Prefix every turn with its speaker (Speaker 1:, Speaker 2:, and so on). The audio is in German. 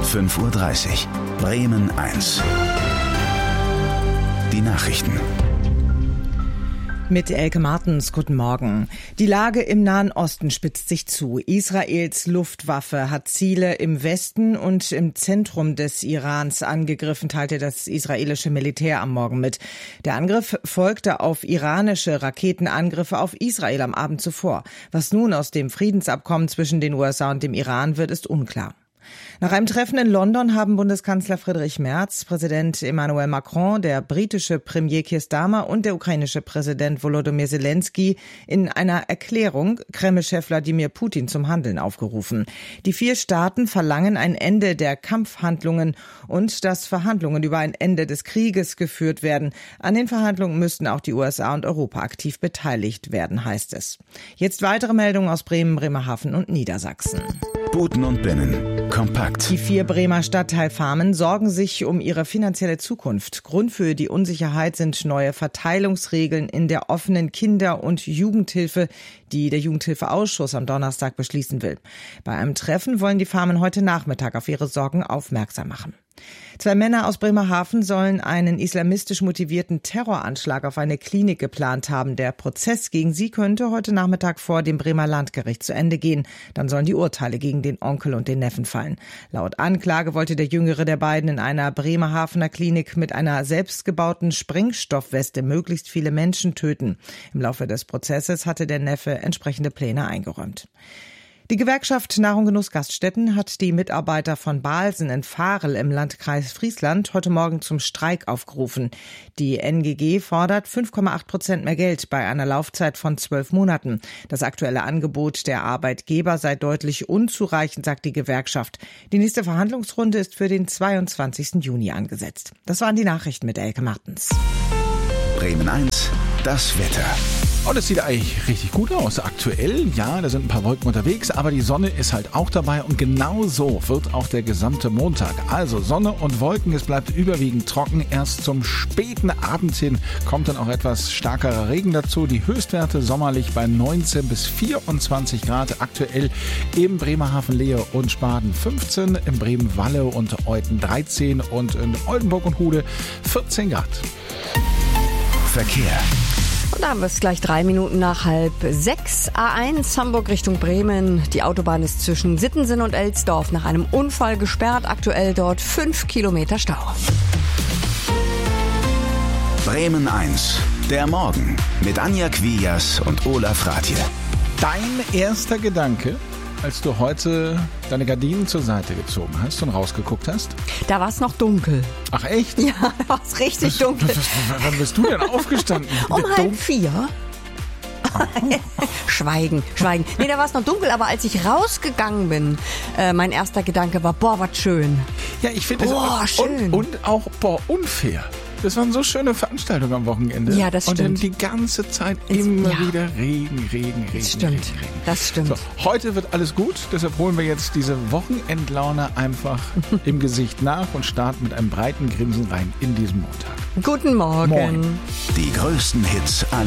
Speaker 1: 5:30 Uhr. Bremen 1. Die Nachrichten.
Speaker 2: Mit Elke Martens, guten Morgen. Die Lage im Nahen Osten spitzt sich zu. Israels Luftwaffe hat Ziele im Westen und im Zentrum des Irans angegriffen, teilte das israelische Militär am Morgen mit. Der Angriff folgte auf iranische Raketenangriffe auf Israel am Abend zuvor. Was nun aus dem Friedensabkommen zwischen den USA und dem Iran wird, ist unklar. Nach einem Treffen in London haben Bundeskanzler Friedrich Merz, Präsident Emmanuel Macron, der britische Premier Keir Starmer und der ukrainische Präsident Volodymyr Zelensky in einer Erklärung Kreml-Chef Wladimir Putin zum Handeln aufgerufen. Die 4 Staaten verlangen ein Ende der Kampfhandlungen und dass Verhandlungen über ein Ende des Krieges geführt werden. An den Verhandlungen müssten auch die USA und Europa aktiv beteiligt werden, heißt es. Jetzt weitere Meldungen aus Bremen, Bremerhaven und Niedersachsen.
Speaker 1: Buten und Binnen. Kompakt.
Speaker 2: Die 4 Bremer Stadtteilfarmen sorgen sich um ihre finanzielle Zukunft. Grund für die Unsicherheit sind neue Verteilungsregeln in der offenen Kinder- und Jugendhilfe, die der Jugendhilfeausschuss am Donnerstag beschließen will. Bei einem Treffen wollen die Farmen heute Nachmittag auf ihre Sorgen aufmerksam machen. 2 Männer aus Bremerhaven sollen einen islamistisch motivierten Terroranschlag auf eine Klinik geplant haben. Der Prozess gegen sie könnte heute Nachmittag vor dem Bremer Landgericht zu Ende gehen. Dann sollen die Urteile gegen den Onkel und den Neffen fallen. Laut Anklage wollte der jüngere der beiden in einer Bremerhavener Klinik mit einer selbstgebauten Sprengstoffweste möglichst viele Menschen töten. Im Laufe des Prozesses hatte der Neffe entsprechende Pläne eingeräumt. Die Gewerkschaft Nahrung Genuss Gaststätten hat die Mitarbeiter von Balsen in Varel im Landkreis Friesland heute Morgen zum Streik aufgerufen. Die NGG fordert 5,8% mehr Geld bei einer Laufzeit von 12 Monaten. Das aktuelle Angebot der Arbeitgeber sei deutlich unzureichend, sagt die Gewerkschaft. Die nächste Verhandlungsrunde ist für den 22. Juni angesetzt. Das waren die Nachrichten mit Elke Martens.
Speaker 1: Bremen 1. Das Wetter.
Speaker 3: Und es sieht eigentlich richtig gut aus. Aktuell, ja, da sind ein paar Wolken unterwegs, aber die Sonne ist halt auch dabei und genau so wird auch der gesamte Montag. Also Sonne und Wolken, es bleibt überwiegend trocken. Erst zum späten Abend hin kommt dann auch etwas starkerer Regen dazu. Die Höchstwerte sommerlich bei 19 bis 24 Grad. Aktuell im Bremerhaven, Lehe und Spaden 15, in Bremen-Walle und Euthen 13 und in Oldenburg und Hude 14 Grad.
Speaker 1: Verkehr.
Speaker 4: Und da haben wir es gleich 3 Minuten nach 5:30. A1 Hamburg Richtung Bremen. Die Autobahn ist zwischen Sittensen und Elsdorf nach einem Unfall gesperrt. Aktuell dort 5 Kilometer Stau.
Speaker 1: Bremen 1. Der Morgen mit Anja Quias und Olaf Rathje.
Speaker 3: Dein erster Gedanke, als du heute deine Gardinen zur Seite gezogen hast und rausgeguckt hast?
Speaker 4: Da war es noch dunkel.
Speaker 3: Ach echt?
Speaker 4: Ja, da war es richtig dunkel.
Speaker 3: Wann bist du denn aufgestanden?
Speaker 4: Um 3:30. Schweigen. Nee, da war es noch dunkel, aber als ich rausgegangen bin, mein erster Gedanke war, boah, was schön.
Speaker 3: Ja, ich finde es
Speaker 4: schön.
Speaker 3: Und auch, unfair. Das waren so schöne Veranstaltungen am Wochenende.
Speaker 4: Ja, das stimmt.
Speaker 3: Und dann die ganze Zeit immer wieder Regen.
Speaker 4: Das stimmt. Das stimmt.
Speaker 3: So, heute wird alles gut, deshalb holen wir jetzt diese Wochenendlaune einfach im Gesicht nach und starten mit einem breiten Grinsen rein in diesen Montag.
Speaker 4: Guten Morgen.
Speaker 3: Moin.
Speaker 1: Die größten Hits aller